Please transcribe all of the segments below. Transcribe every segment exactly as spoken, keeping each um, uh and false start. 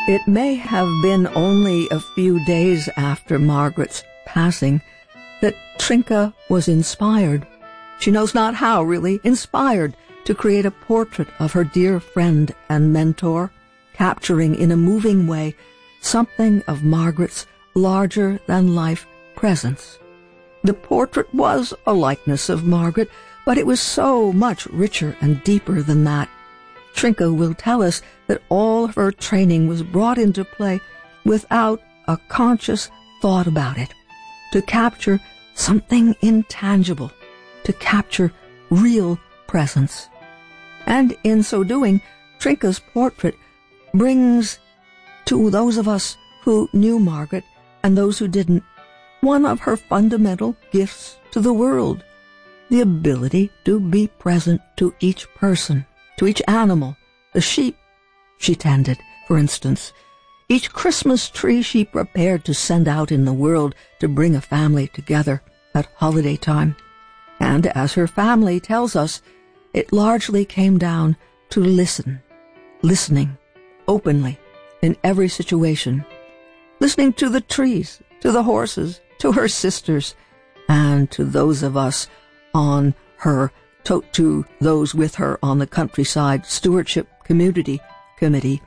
It may have been only a few days after Margaret's passing that Trinka was inspired. She knows not how, really, inspired to create a portrait of her dear friend and mentor, capturing in a moving way something of Margaret's larger-than-life presence. The portrait was a likeness of Margaret, but it was so much richer and deeper than that. Trinka will tell us that all of her training was brought into play without a conscious thought about it, to capture something intangible, to capture real presence. And in so doing, Trinka's portrait brings to those of us who knew Margaret and those who didn't one of her fundamental gifts to the world, the ability to be present to each person, to each animal, the sheep she tended, for instance, each Christmas tree she prepared to send out in the world to bring a family together at holiday time. And as her family tells us, it largely came down to listen, listening openly in every situation, listening to the trees, to the horses, to her sisters, and to those of us on her, to, to those with her on the countryside stewardship community committee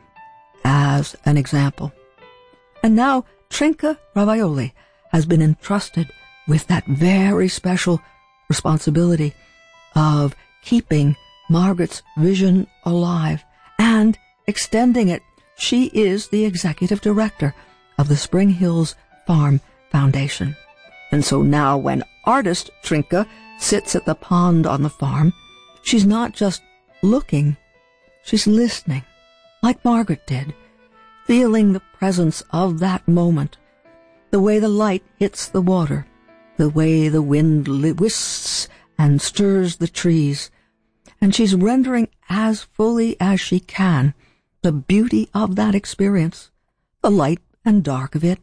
as an example. And now Trinka Ravaioli has been entrusted with that very special responsibility of keeping Margaret's vision alive and extending it. She is the executive director of the Spring Hills Farm Foundation. And so now when artist Trinka sits at the pond on the farm, she's not just looking, she's listening, like Margaret did, feeling the presence of that moment, the way the light hits the water, the way the wind whisks and stirs the trees, and she's rendering as fully as she can the beauty of that experience, the light and dark of it.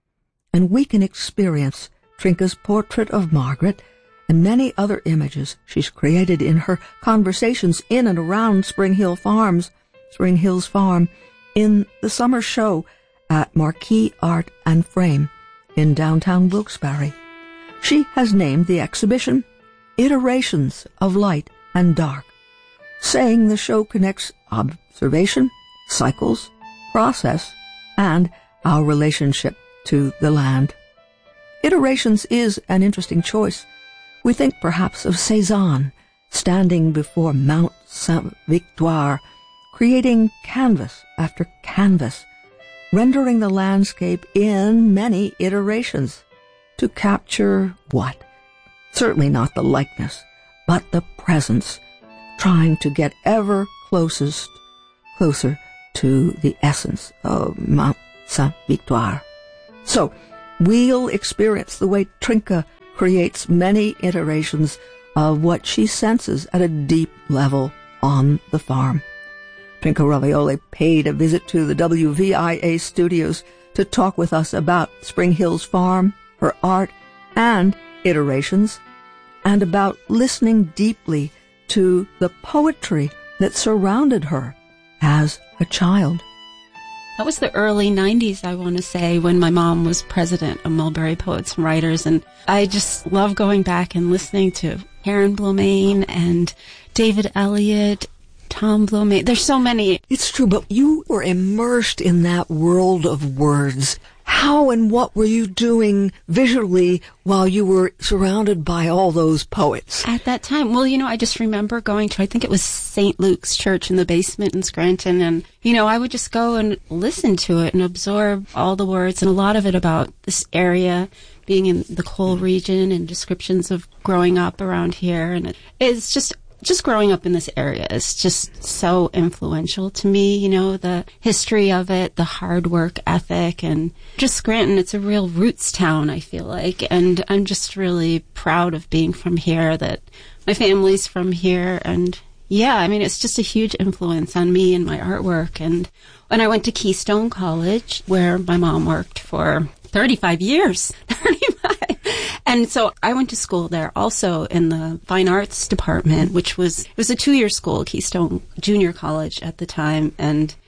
And we can experience Trinka's portrait of Margaret and many other images she's created in her conversations in and around Spring Hill Farms, Spring Hills Farm, in the summer show at Marquee Art and Frame in downtown Wilkes-Barre. She has named the exhibition Iterations of Light and Dark, saying the show connects observation, cycles, process, and our relationship to the land. Iterations is an interesting choice. We think perhaps of Cézanne standing before Mount Sainte-Victoire, creating canvas after canvas, rendering the landscape in many iterations to capture what? Certainly not the likeness, but the presence, trying to get ever closest, closer to the essence of Mount Sainte-Victoire. So, we'll experience the way Trinka creates many iterations of what she senses at a deep level on the farm. Trinka Ravaioli paid a visit to the W V I A studios to talk with us about Spring Hills Farm, her art, and iterations, and about listening deeply to the poetry that surrounded her as a child. That was the early nineties, I want to say, when my mom was president of Mulberry Poets and Writers, and I just love going back and listening to Karen Blomane and David Elliott, Tom Blomane. There's so many. It's true, but you were immersed in that world of words. How and what were you doing visually while you were surrounded by all those poets? At that time, well, you know, I just remember going to, I think it was Saint Luke's Church in the basement in Scranton, and, you know, I would just go and listen to it and absorb all the words, and a lot of it about this area, being in the coal region, and descriptions of growing up around here, and it, it's just... Just growing up in this area is just so influential to me, you know, the history of it, the hard work ethic, and just Scranton, it's a real roots town, I feel like, and I'm just really proud of being from here, that my family's from here, and yeah, I mean, it's just a huge influence on me and my artwork. And when I went to Keystone College, where my mom worked for thirty-five years, thirty-five. And so I went to school there also in the fine arts department, which was, it was a two-year school, Keystone Junior College at the time. And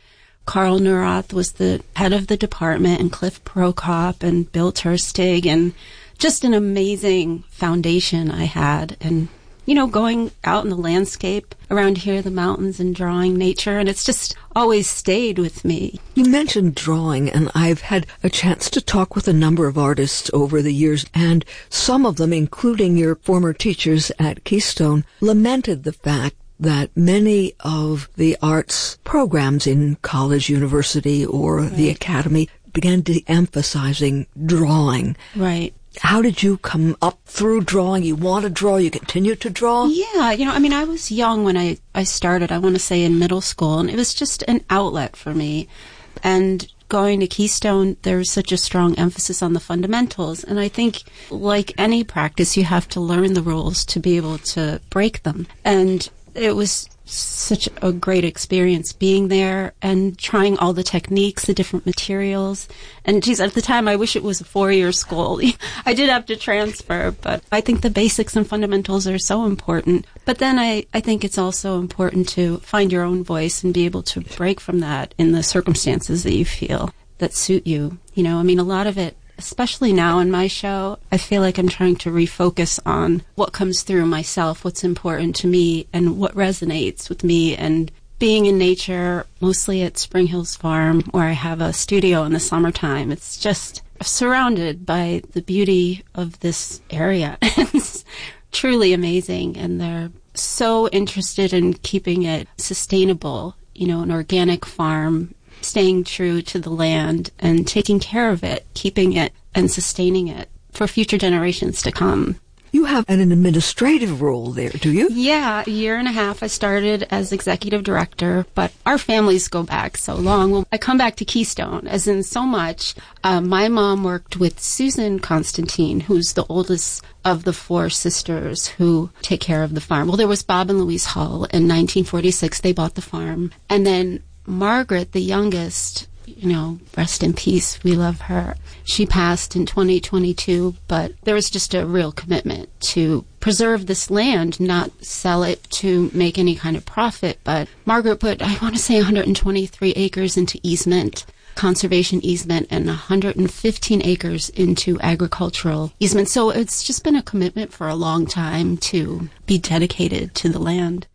Carl Neurath was the head of the department, and Cliff Prokop and Bill Terstig, and just an amazing foundation I had. And, you know, going out in the landscape around here, the mountains, and drawing nature, and it's just always stayed with me. You mentioned drawing, and I've had a chance to talk with a number of artists over the years, and some of them, including your former teachers at Keystone, lamented the fact that many of the arts programs in college, university, or right. the academy began de-emphasizing drawing. Right. How did you come up through drawing? You want to draw, you continue to draw? Yeah, you know, I mean, I was young when I, I started, I want to say in middle school, and it was just an outlet for me. And going to Keystone, there was such a strong emphasis on the fundamentals. And I think, like any practice, you have to learn the rules to be able to break them. And it was such a great experience being there and trying all the techniques, the different materials. And geez, at the time, I wish it was a four-year school. I did have to transfer, but I think the basics and fundamentals are so important. But then I, I think it's also important to find your own voice and be able to break from that in the circumstances that you feel that suit you. You know, I mean, a lot of it, especially now in my show, I feel like I'm trying to refocus on what comes through myself, what's important to me, and what resonates with me. And being in nature, mostly at Spring Hills Farm, where I have a studio in the summertime, it's just surrounded by the beauty of this area. It's truly amazing, and they're so interested in keeping it sustainable, you know, an organic farm, staying true to the land and taking care of it, keeping it and sustaining it for future generations to come. You have an administrative role there, do you? Yeah, a year and a half. I started as executive director, but our families go back so long. Well, I come back to Keystone, as in so much. Uh, my mom worked with Susan Constantine, who's the oldest of the four sisters who take care of the farm. Well, there was Bob and Louise Hull. In nineteen forty-six, they bought the farm. And then Margaret, the youngest, you know, rest in peace, we love her. She passed in twenty twenty-two, but there was just a real commitment to preserve this land, not sell it to make any kind of profit. But Margaret put, I want to say, one hundred twenty-three acres into easement, conservation easement, and one hundred fifteen acres into agricultural easement. So it's just been a commitment for a long time to be dedicated to the land.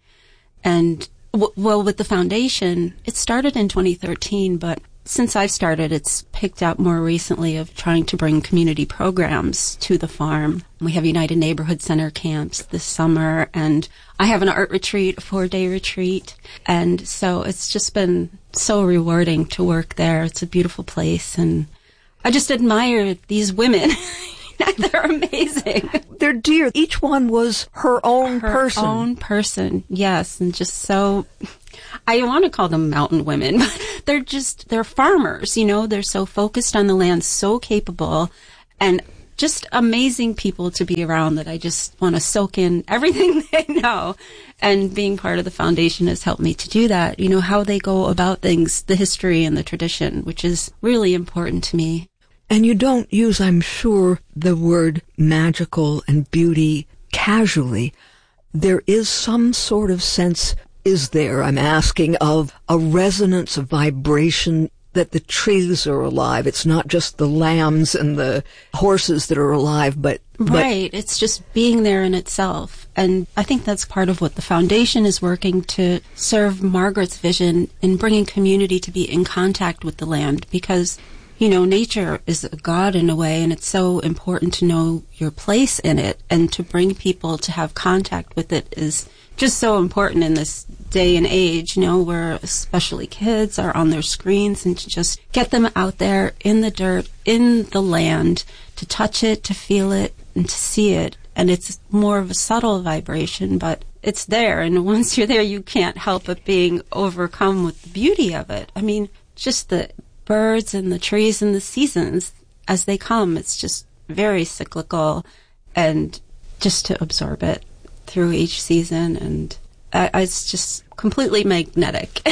And well, with the foundation, it started in twenty thirteen, but since I've started, it's picked up more recently of trying to bring community programs to the farm. We have United Neighborhood Center camps this summer, and I have an art retreat, a four-day retreat. And so it's just been so rewarding to work there. It's a beautiful place, and I just admire these women. They're amazing. They're dear. Each one was her own her person. Her own person, yes. And just so, I want to call them mountain women, but they're just, they're farmers, you know. They're so focused on the land, so capable, and just amazing people to be around that I just want to soak in everything they know. And being part of the foundation has helped me to do that. You know, how they go about things, the history and the tradition, which is really important to me. And you don't use, I'm sure, the word magical and beauty casually. There is some sort of sense, is there, I'm asking, of a resonance, a vibration, that the trees are alive. It's not just the lambs and the horses that are alive, but... Right. But it's just being there in itself. And I think that's part of what the foundation is working to serve Margaret's vision in bringing community to be in contact with the land, because... You know, nature is a god in a way, and it's so important to know your place in it, and to bring people to have contact with it is just so important in this day and age, you know, where especially kids are on their screens, and to just get them out there in the dirt, in the land, to touch it, to feel it, and to see it. And it's more of a subtle vibration, but it's there. And once you're there, you can't help but being overcome with the beauty of it. I mean, just the birds and the trees and the seasons as they come. It's just very cyclical, and just to absorb it through each season, and uh, it's just completely magnetic.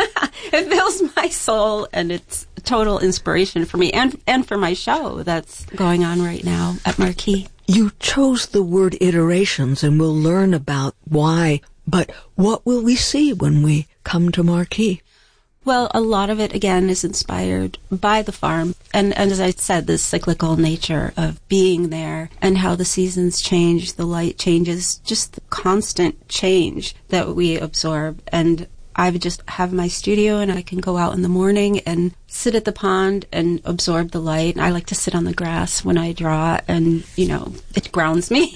It fills my soul, and it's a total inspiration for me and and for my show that's going on right now at Marquee. You chose the word iterations, and we'll learn about why, but what will we see when we come to Marquee? Well, a lot of it, again, is inspired by the farm. And, and as I said, the cyclical nature of being there and how the seasons change, the light changes, just the constant change that we absorb. And I would just have my studio and I can go out in the morning and sit at the pond and absorb the light. And I like to sit on the grass when I draw and, you know, it grounds me.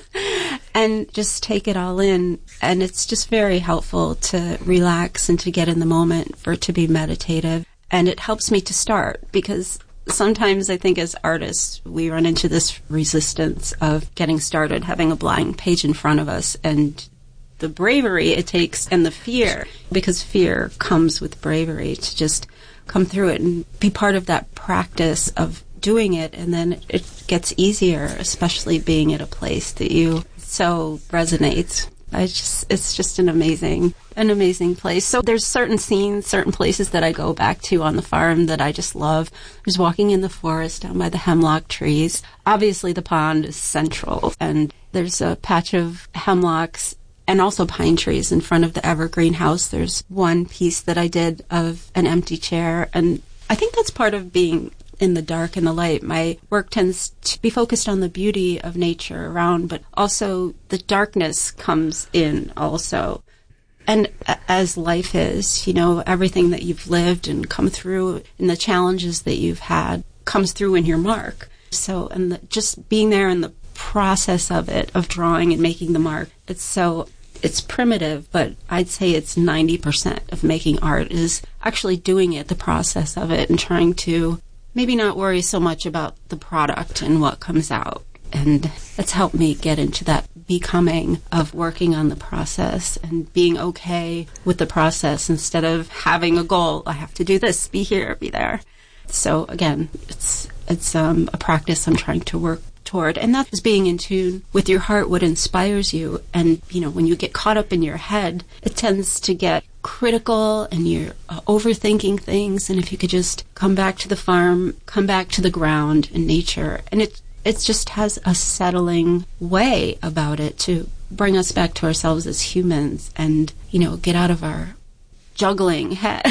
And just take it all in. And it's just very helpful to relax and to get in the moment, for it to be meditative. And it helps me to start, because sometimes I think as artists, we run into this resistance of getting started, having a blank page in front of us, and the bravery it takes and the fear, because fear comes with bravery, to just come through it and be part of that practice of doing it. And then it gets easier, especially being at a place that you so resonates. I just, it's just an amazing, an amazing place. So there's certain scenes, certain places that I go back to on the farm that I just love. There's walking in the forest down by the hemlock trees. Obviously the pond is central, and there's a patch of hemlocks and also pine trees in front of the evergreen house. There's one piece that I did of an empty chair, and I think that's part of being in the dark and the light. My work tends to be focused on the beauty of nature around, but also the darkness comes in also. And as life is, you know, everything that you've lived and come through and the challenges that you've had comes through in your mark. So, and the, just being there in the process of it, of drawing and making the mark, it's so, it's primitive, but I'd say it's ninety percent of making art is actually doing it, the process of it, and trying to maybe not worry so much about the product and what comes out. And it's helped me get into that becoming of working on the process and being okay with the process instead of having a goal. I have to do this, be here, be there. So again, it's it's um, a practice I'm trying to work toward. And that is being in tune with your heart, what inspires you. And, you know, when you get caught up in your head, it tends to get critical and you're uh, overthinking things. And if you could just come back to the farm, come back to the ground and nature, and it it just has a settling way about it to bring us back to ourselves as humans and, you know, get out of our juggling head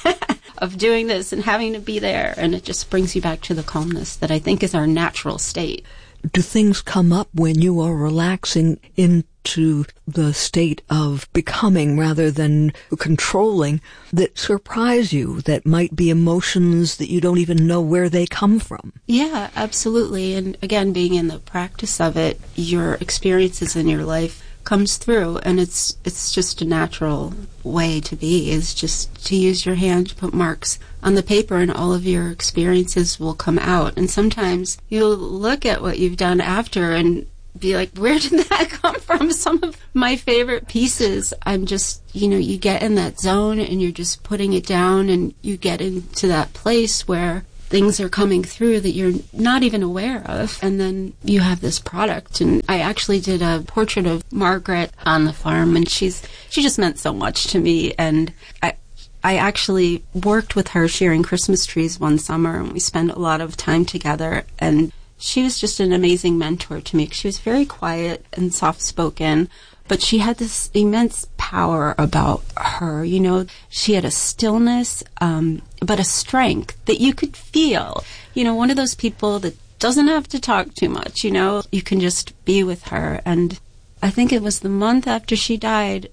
of doing this and having to be there. And it just brings you back to the calmness that I think is our natural state. Do things come up when you are relaxing into the state of becoming rather than controlling that surprise you, that might be emotions that you don't even know where they come from? Yeah, absolutely. And again, being in the practice of it, your experiences in your life comes through, and it's it's just a natural way to be, is just to use your hand to put marks on the paper, and all of your experiences will come out. And sometimes you'll look at what you've done after and be like, where did that come from? Some of my favorite pieces, I'm just, you know, you get in that zone and you're just putting it down, and you get into that place where things are coming through that you're not even aware of, and then you have this product. And I actually did a portrait of Margaret on the farm, and she's she just meant so much to me. And I I actually worked with her shearing Christmas trees one summer, and we spent a lot of time together, and she was just an amazing mentor to me. She was very quiet and soft-spoken, but she had this immense power about her. You know, she had a stillness, um, but a strength that you could feel. You know, one of those people that doesn't have to talk too much, you know. You can just be with her. And I think it was the month after she died,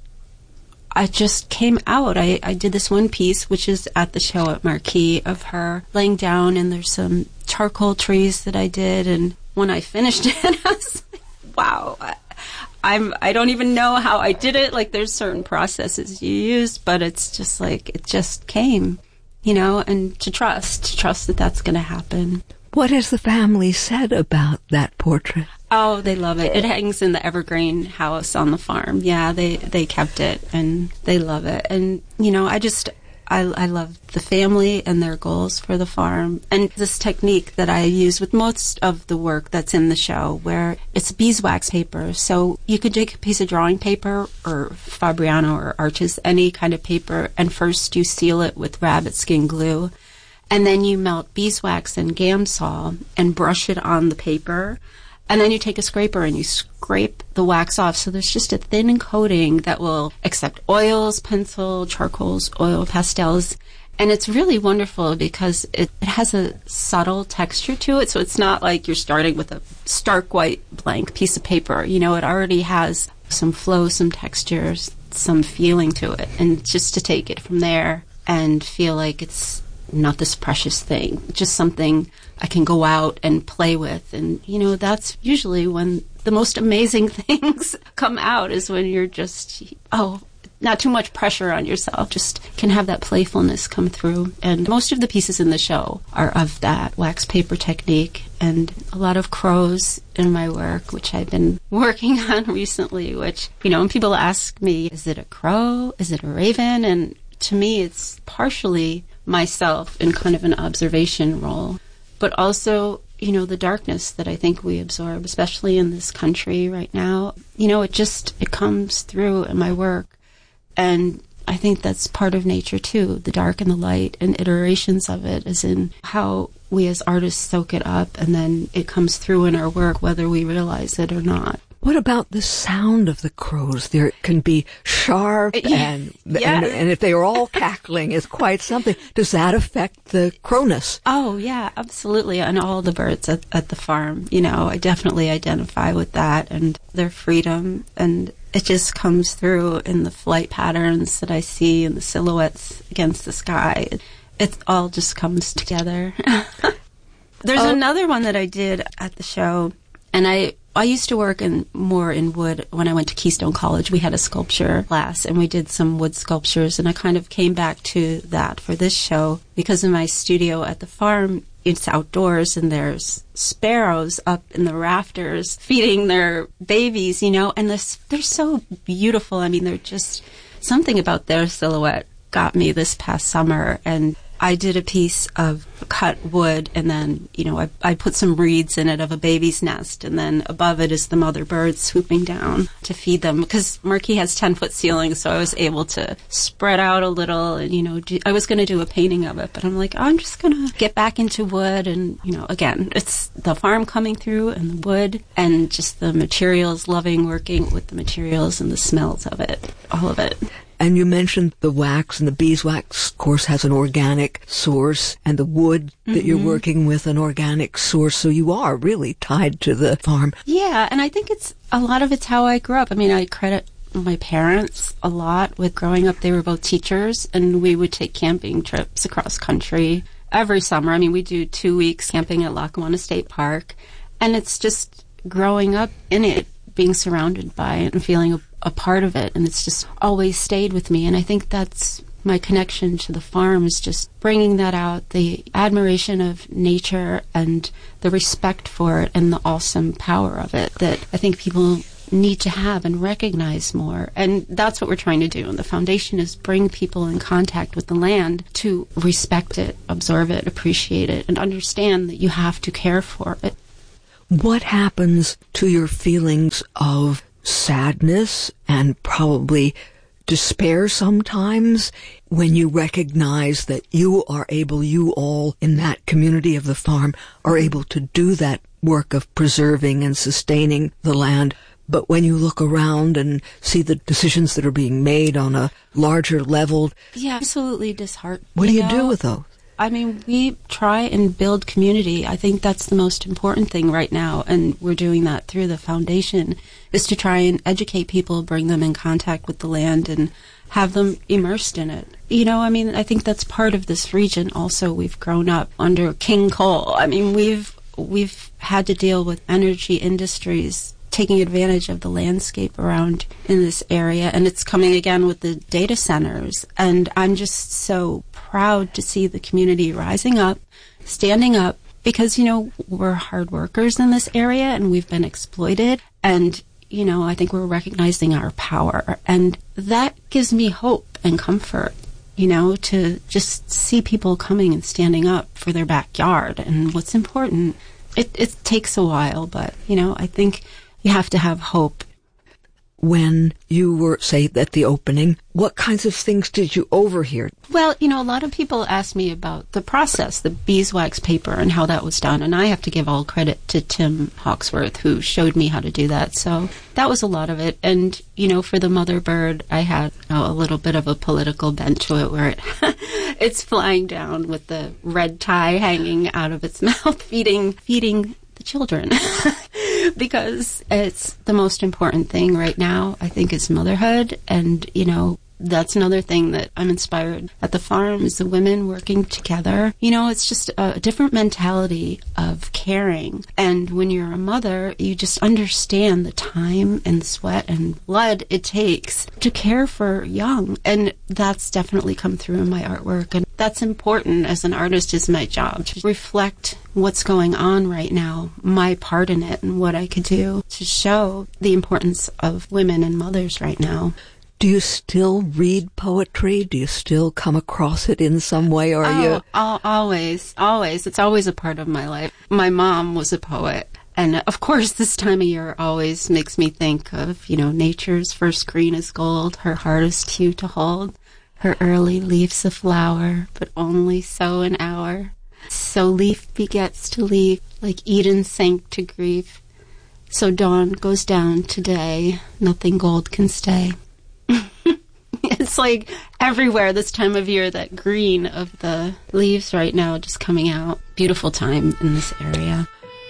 I just came out. I, I did this one piece, which is at the show at Marquis, of her laying down, and there's some charcoal trees that I did. And when I finished it, I was like, wow, I, I'm, I don't even know how I did it. Like, there's certain processes you use, but it's just like, it just came, you know, and to trust, to trust that that's going to happen. What has the family said about that portrait? Oh, they love it. It hangs in the evergreen house on the farm. Yeah, they, they kept it, and they love it. And, you know, I just, I, I love the family and their goals for the farm. And this technique that I use with most of the work that's in the show, where it's beeswax paper. So you could take a piece of drawing paper or Fabriano or Arches, any kind of paper, and first you seal it with rabbit skin glue. And then you melt beeswax and Gamsol and brush it on the paper. And then you take a scraper and you scrape the wax off. So there's just a thin coating that will accept oils, pencil, charcoals, oil, pastels. And it's really wonderful because it, it has a subtle texture to it. So it's not like you're starting with a stark white blank piece of paper. You know, it already has some flow, some textures, some feeling to it. And just to take it from there and feel like it's not this precious thing, just something I can go out and play with. And, you know, that's usually when the most amazing things come out, is when you're just, oh, not too much pressure on yourself, just can have that playfulness come through. And most of the pieces in the show are of that wax paper technique, and a lot of crows in my work, which I've been working on recently, which, you know, when people ask me, is it a crow? Is it a raven? And to me, it's partially myself in kind of an observation role, but also, you know, the darkness that I think we absorb, especially in this country right now. You know, it just, it comes through in my work. And I think that's part of nature too, the dark and the light and iterations of it, as in how we as artists soak it up, and then it comes through in our work whether we realize it or not. What about the sound of the crows? There can be sharp, and, yeah. and and if they are all cackling, it's quite something. Does that affect the crowness? Oh, yeah, absolutely. And all the birds at, at the farm, you know, I definitely identify with that and their freedom. And it just comes through in the flight patterns that I see and the silhouettes against the sky. It, it all just comes together. There's oh. another one that I did at the show, and I... I used to work in more in wood when I went to Keystone College. We had a sculpture class, and we did some wood sculptures, and I kind of came back to that for this show because in my studio at the farm, it's outdoors, and there's sparrows up in the rafters feeding their babies, you know, and this, they're so beautiful. I mean, they're just, something about their silhouette got me this past summer, and I did a piece of cut wood, and then, you know, I, I put some reeds in it of a baby's nest, and then above it is the mother bird swooping down to feed them, because Marquee has ten-foot ceilings, so I was able to spread out a little, and, you know, do, I was going to do a painting of it, but I'm like, oh, I'm just going to get back into wood, and, you know, again, it's the farm coming through, and the wood, and just the materials, loving working with the materials and the smells of it, all of it. And you mentioned the wax, and the beeswax, of course, has an organic source, and the wood that mm-hmm. you're working with, an organic source. So you are really tied to the farm. Yeah, and I think it's a lot of it's how I grew up. I mean, I credit my parents a lot with growing up. They were both teachers, and we would take camping trips across country every summer. I mean, we do two weeks camping at Lackawanna State Park, and it's just growing up in it, being surrounded by it and feeling a, a part of it, and it's just always stayed with me. And I think that's my connection to the farm, is just bringing that out, the admiration of nature and the respect for it and the awesome power of it that I think people need to have and recognize more. And that's what we're trying to do. And the foundation is bring people in contact with the land to respect it, absorb it, appreciate it, and understand that you have to care for it. What happens to your feelings of sadness and probably despair sometimes when you recognize that you are able, you all in that community of the farm are able to do that work of preserving and sustaining the land, but when you look around and see the decisions that are being made on a larger level? Yeah, absolutely disheartening. What do you, you know? do with those? I mean, we try and build community. I think that's the most important thing right now, and we're doing that through the foundation, is to try and educate people, bring them in contact with the land, and have them immersed in it. You know, I mean, I think that's part of this region also. We've grown up under King Coal. I mean, we've we've had to deal with energy industries taking advantage of the landscape around in this area, and it's coming again with the data centers. And I'm just so proud to see the community rising up, standing up, because, you know, we're hard workers in this area and we've been exploited. And, you know, I think we're recognizing our power, and that gives me hope and comfort, you know, to just see people coming and standing up for their backyard and what's important. It, it takes a while, but, you know, I think you have to have hope. when you were, say, at the opening? What kinds of things did you overhear? Well, you know, a lot of people ask me about the process, the beeswax paper, and how that was done. And I have to give all credit to Tim Hawksworth, who showed me how to do that. So that was a lot of it. And, you know, for the mother bird, I had you know, a little bit of a political bent to it, where it it's flying down with the red tie hanging out of its mouth, feeding feeding the children. Because it's the most important thing right now, I think, is motherhood. And, you know, that's another thing that I'm inspired at the farm is the women working together. You know, it's just a different mentality of caring. And when you're a mother, you just understand the time and the sweat and blood it takes to care for young. And that's definitely come through in my artwork. And that's important as an artist, is my job to reflect what's going on right now, my part in it, and what I could do to show the importance of women and mothers right now. Do you still read poetry? Do you still come across it in some way? Or are oh, you? Oh, always, always. It's always a part of my life. My mom was a poet. And of course, this time of year always makes me think of, you know, nature's first green is gold, her hardest hue to hold, her early leaf's a flower, but only so an hour. So leaf begets to leaf, like Eden sank to grief. So dawn goes down today, nothing gold can stay. It's like everywhere this time of year, that green of the leaves right now just coming out. Beautiful time in this area.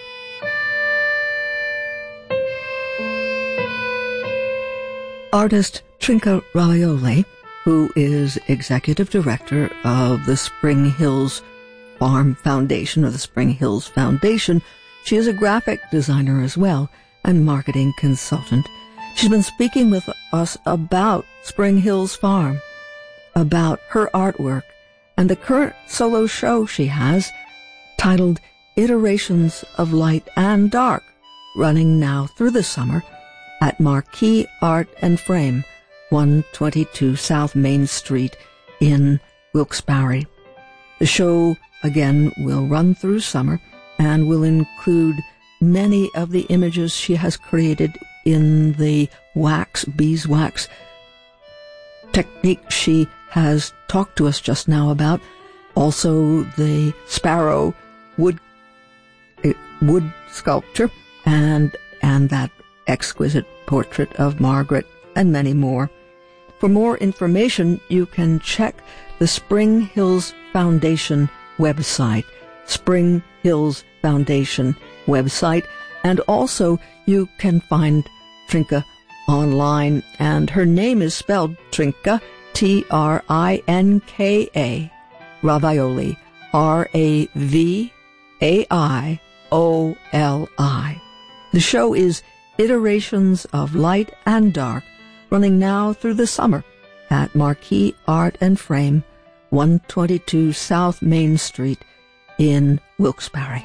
Artist Trinka Ravaiole, who is executive director of the Spring Hills Farm Foundation, or the Spring Hills Foundation. She is a graphic designer as well and marketing consultant. She's been speaking with us about Spring Hills Farm, about her artwork, and the current solo show she has titled Iterations of Light and Dark, running now through the summer at Marquee Art and Frame, one twenty-two South Main Street in Wilkes-Barre. The show, again, will run through summer and will include many of the images she has created in the wax, beeswax technique she has talked to us just now about. Also the sparrow wood uh, wood sculpture and and that exquisite portrait of Margaret, and many more. For more information, you can check the Spring Hills Foundation website, Spring Hills Foundation website, and also you can find Trinka online, and her name is spelled Trinka, T R I N K A, Ravaiole, R A V A I O L I. The show is Iterations of Light and Dark, running now through the summer at Marquee Art and Frame, one twenty-two South Main Street in Wilkes-Barre.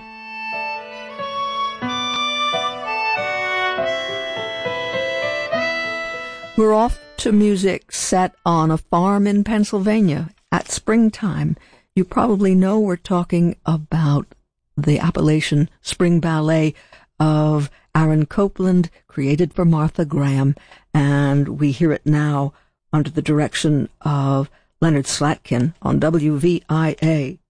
We're off to music set on a farm in Pennsylvania at springtime. You probably know we're talking about the Appalachian Spring Ballet of Aaron Copland, created for Martha Graham, and we hear it now under the direction of Leonard Slatkin on W V I A.